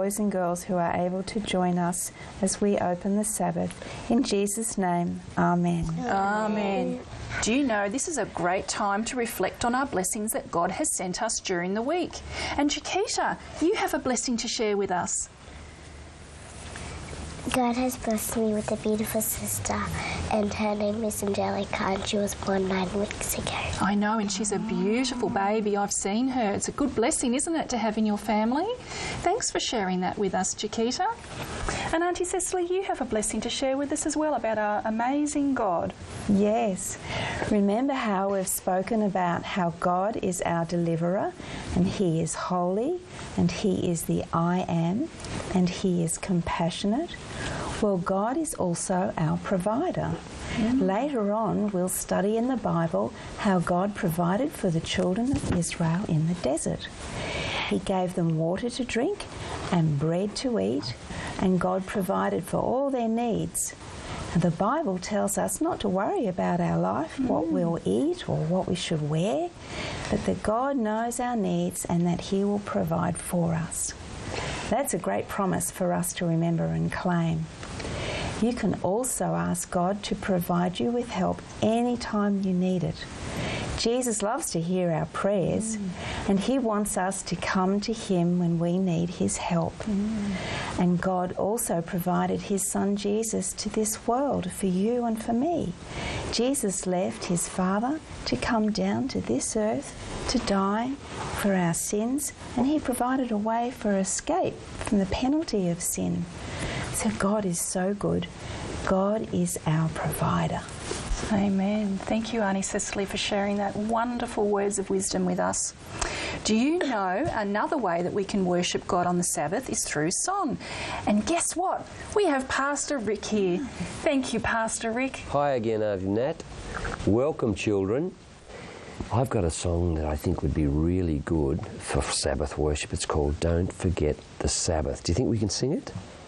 boys and girls who are able to join us as we open the Sabbath. In Jesus' name, Amen. Amen. Do you know this is a great time to reflect on our blessings that God has sent us during the week? And Chiquita, you have a blessing to share with us. God has blessed me with a beautiful sister, and her name is Angelica, and she was born 9 weeks ago. I know, and she's a beautiful baby. I've seen her. It's a good blessing, isn't it, to have in your family? Thanks for sharing that with us, Chiquita. And Auntie Cecily, you have a blessing to share with us as well about our amazing God. Yes. Remember how we've spoken about how God is our deliverer, and He is holy, and He is the I Am, and He is compassionate? Well, God is also our provider. Later on, we'll study in the Bible how God provided for the children of Israel in the desert. He gave them water to drink and bread to eat, and God provided for all their needs. And the Bible tells us not to worry about our life, what we'll eat or what we should wear, but that God knows our needs and that He will provide for us. That's a great promise for us to remember and claim. You can also ask God to provide you with help anytime you need it. Jesus loves to hear our prayers, and He wants us to come to Him when we need His help. And God also provided His Son Jesus to this world for you and for me. Jesus left His Father to come down to this earth to die for our sins, and He provided a way for escape from the penalty of sin. So God is so good. God is our provider. Amen. Thank you, Auntie Cecily, for sharing that wonderful words of wisdom with us. Do you know another way that we can worship God on the Sabbath is through song? And guess what? We have Pastor Rick here. Thank you, Pastor Rick. Hi again, Auntie Nat. Welcome, children. I've got a song that I think would be really good for Sabbath worship. It's called Don't Forget the Sabbath. Do you think we can sing it?